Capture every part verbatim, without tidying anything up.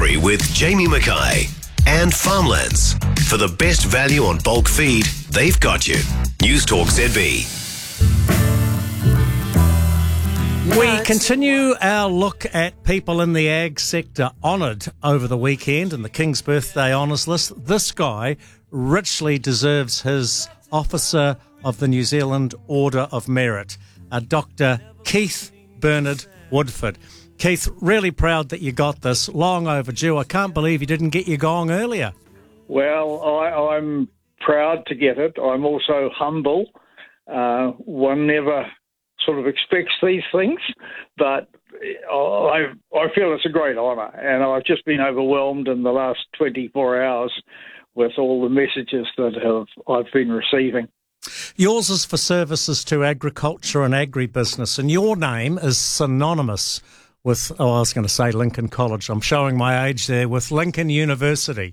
Agri with Jamie Mackay and Farmlands. For the best value on bulk feed, they've got you. News Talk Z B. We continue our look at people in the ag sector honoured over the weekend in the King's Birthday Honours List. This guy richly deserves his Officer of the New Zealand Order of Merit, uh, Doctor Keith Bernard Woodford. Keith, really proud that you got this. Long overdue. I can't believe you didn't get your gong earlier. Well, I, I'm proud to get it. I'm also humble. Uh, one never sort of expects these things, but I, I feel it's a great honour, and I've just been overwhelmed in the last twenty-four hours with all the messages that have I've been receiving. Yours is for services to agriculture and agribusiness, and your name is synonymous with, oh, I was going to say Lincoln College. I'm showing my age there, with Lincoln University.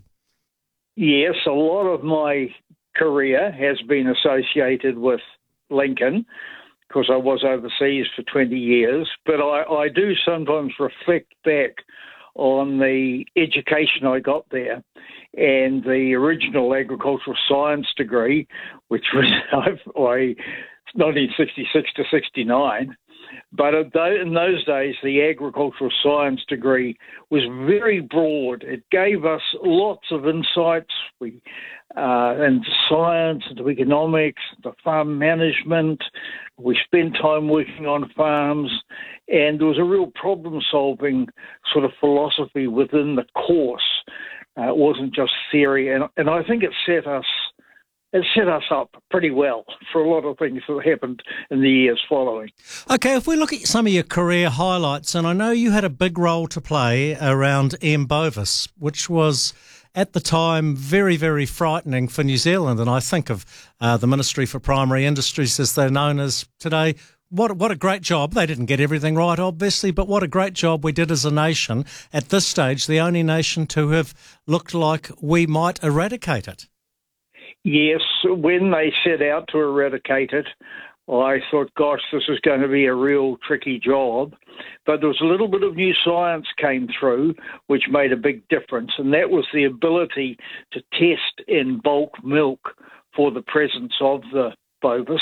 Yes, a lot of my career has been associated with Lincoln, because I was overseas for twenty years, but I, I do sometimes reflect back on the education I got there and the original agricultural science degree, which was I, nineteen sixty-six to sixty-nine. But in those days, the agricultural science degree was very broad. It gave us lots of insights we, uh, into science, into economics, into farm management. We spent time working on farms, and there was a real problem-solving sort of philosophy within the course. Uh, it wasn't just theory, and, and I think it set us It set us up pretty well for a lot of things that happened in the years following. Okay, if we look at some of your career highlights, and I know you had a big role to play around M. bovis, which was at the time very, very frightening for New Zealand. And I think of uh, the Ministry for Primary Industries, as they're known as today. What, what a great job. They didn't get everything right, obviously, but what a great job we did as a nation. At this stage, the only nation to have looked like we might eradicate it. Yes, when they set out to eradicate it, I thought, gosh, this is going to be a real tricky job. But there was a little bit of new science came through, which made a big difference, and that was the ability to test in bulk milk for the presence of the bovis,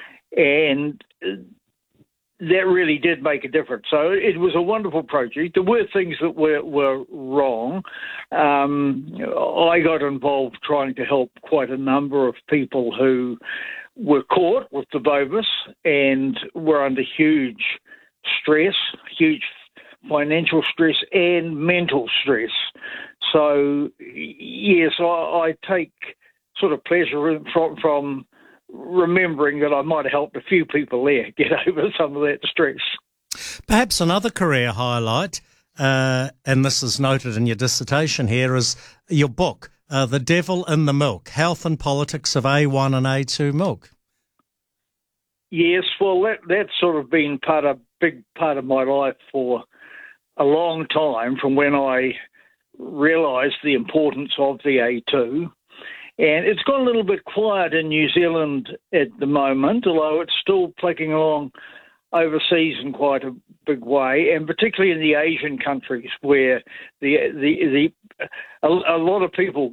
and that really did make a difference. So it was a wonderful project. There were things that were, were wrong. Um, I got involved trying to help quite a number of people who were caught with the bovis and were under huge stress, huge financial stress and mental stress. So, yes, I, I take sort of pleasure from, from remembering that I might have helped a few people there get over some of that stress. Perhaps another career highlight, uh, and this is noted in your dissertation here, is your book, uh, The Devil in the Milk, Health and Politics of A one and A two Milk. Yes, well, that, that's sort of been part of big part of my life for a long time, from when I realised the importance of the A two. And it's gone a little bit quiet in New Zealand at the moment, although it's still plugging along overseas in quite a big way, and particularly in the Asian countries where the the the a, a lot of people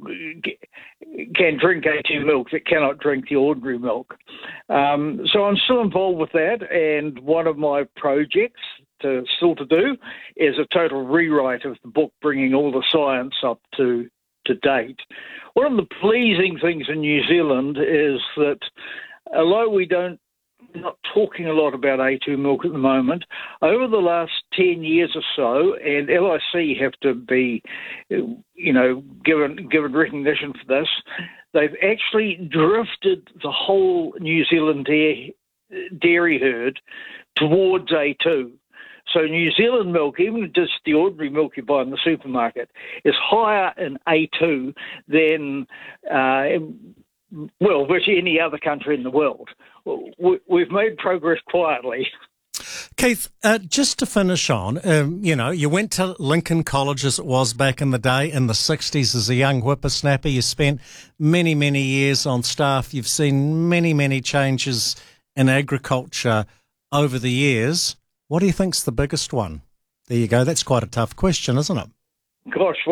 can drink A two milk that cannot drink the ordinary milk. Um, so I'm still involved with that, and one of my projects to still to do is a total rewrite of the book, bringing all the science up to to date. One of the pleasing things in New Zealand is that although we don't we're not talking a lot about A two milk at the moment, over the last ten years or so, and L I C have to be, you know, given given recognition for this, they've actually drifted the whole New Zealand dairy, dairy herd towards A two. So New Zealand milk, even just the ordinary milk you buy in the supermarket, is higher in A two than, uh, well, virtually any other country in the world. We've made progress quietly. Keith, uh, just to finish on, um, you know, you went to Lincoln College as it was back in the day, in the sixties as a young whippersnapper. You spent many, many years on staff. You've seen many, many changes in agriculture over the years. What do you think's the biggest one? There you go. That's quite a tough question, isn't it? Gosh,